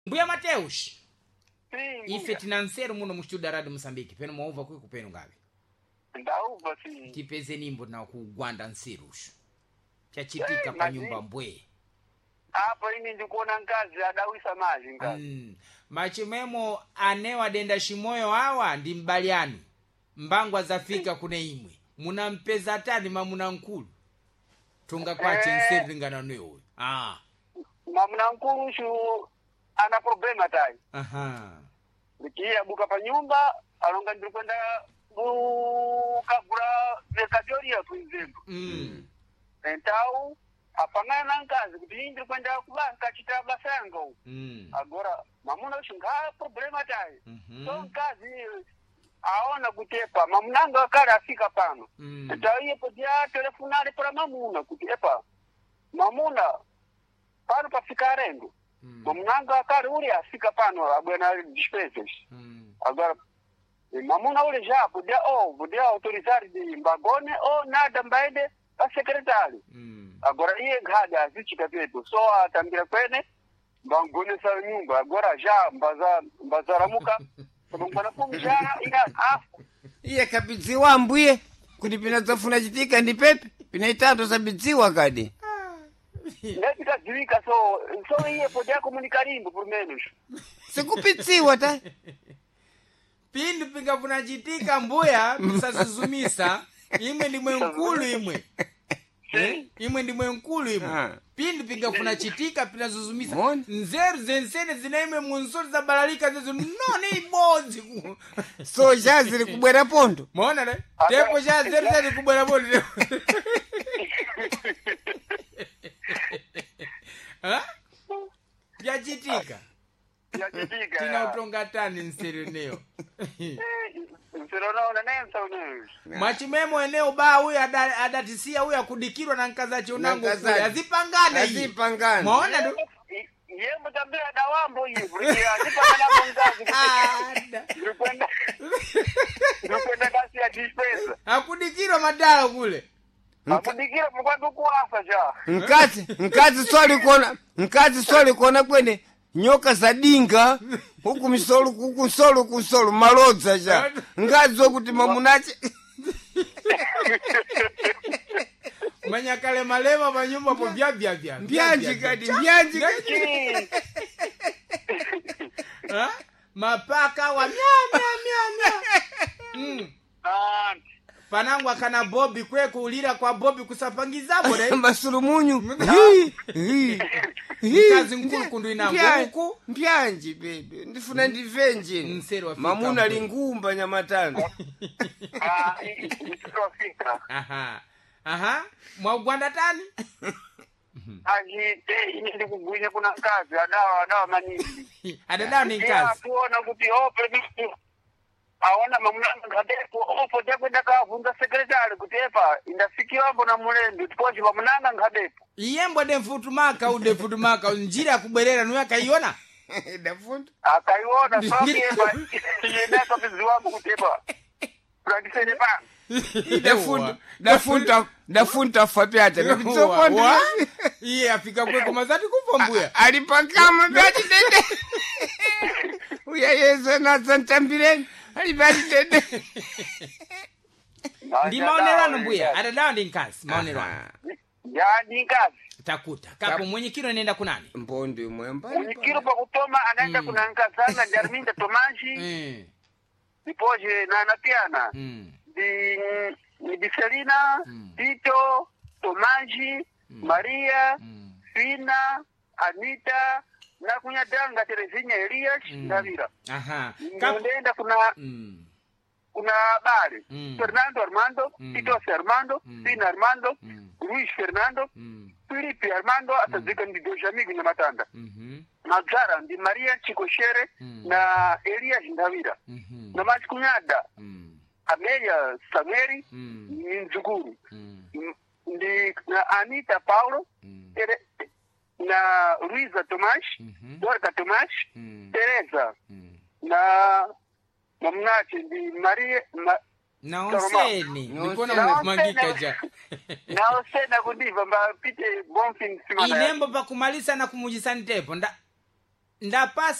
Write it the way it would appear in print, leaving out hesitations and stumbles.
Mbuya Mateus. Sim. Ife tinanseru muno mu studio Radio Mozambique. Peno mauva kuiku peno ngabe. Ndauva sim. Tipeze nimbo na kugwanda nserushu. Chachitika pa nyumba mbwe. Hapa ini ndikuona nkazi adawisa maji nkazi. Machimemo anewa denda shimoyo hawa ndi mbaliani. Mbangwa zafika kune imwe. Muna mpeza tani mamuna nkulu. Tunga kwa chenseru ringana nuyo. Mamuna nkulu shu ana problema tai. Nikia buka pa nyumba alonga ndikwenda bukagura mercadoria kuizembo. Então apangana na nkazi kuti ndikwenda kubanka chitaba sango. Agora mamuna ushinga problema tai. So nkazi aona kutepa mamunanga akara afika pano. Então iye podia telefonare para mamuna kuti epa mamuna pano pafika rendo. Mamunanga akari uli afika pano abwana despesas. Agora mamuna ule já podia autorizar de mbagone ou nada mbaende a secretário. Agora iye ngada azichika peto so atambira kwene mbangone sa nyumba agora já mbazaramuka sabangana kumjana ina afu iye kabidziwa mbuye kuti pinadzafuna chitika ndi pepe pinaitatu sabidziwa kadi. Neti kadziwika so iye podia komunikarimbo por menos. Sikupitsiwa ta. Pindu pingafuna chitika mbuya pisazuzumisa imwe ndimwe nkulu imwe. Imwe ndimwe nkulu imwe. Pindu pingafuna chitika pinazuzumisa. Nzeru zensene zinaimwe munsori za balalika zezu none ibodzi. So jaziri kubwera pondo. Maona ne? Tepo jaziri zari kubwera pondo. Yachitika. Tina utonga tani nsiri neo. Nsirona nensa uneo. Machimemo eneo ba huyu adatisia huyu akudikirwa na nkazachi unangu kule. Azipangana. Maona du? Yembo tambia dawambo hivu. Azipangana mwangazi. Ndukwenda kasi ya dispensa. Akudikirwa madala kule. Akudikirwa mkwandu kuwasa ja. Nkazi swali kuona kwene. Nyoka za dinga huku misolu kusolu malodza ja ngazo kuti mamunache manyakale malema manyumba po bya mbyanji kadi mapaka wa mya panangu akana Bobi kwe kuulira kwa Bobi kusapangizapo dai masulumunyu kazi nkulu kundu inangu mbyanji bebe ndifuna ndivenje mamuna lingumba nyamatanda. Mwaugwanda tani? Ndi kugwine kuna kazi adawa manini. Adadawa ni kazi. Tuona kuti aona mamuna ngadepo podia kwenda kavunza sekretari kuti epa indafikiwa mbona mulendo tipoje mamunanga ngadepo iyembo defutumaka njira kubwerera nuya kaiona defutu akaiona so kiemba yenda kabiziwa kuti epa practice pa defunta fapyata nitsokonda iye afika kwe kumazati kuvombuya alipakama bati dede uya yezo na santambireni alibati dede ndi maonerano mbuya adadawa ndi nkazi maonerano ya ndi nkazi takuta kapo mwenyekiro nenda kunani mbondi mwemba mwenyekiro pa kutoma anaenda kuna nkazana Jarminda Tomashi dipoje na anapiana di Selina Tito Tomashi Maria Fina Anita na kunyadanga Terezinya Elias Davira. Nenda kuna Bale Fernando Armando Tito Armando Fina Armando Luis Fernando Filipe Armando atazika ndi Benjamin na Matanda. Mazara ndi Maria Chikoshere na Elias Davira. Na machikunyada Amelia Sameri Nzuguru ndi na Anita Paulo na Luisa Tomash Dorca Tomash Teresa na mamnache ndi Maria na Hoseni nipona mwangika ja na Hoseni kundiva mba pite bon fin simana inembo pa kumalisa na kumujisani tepo ndapasa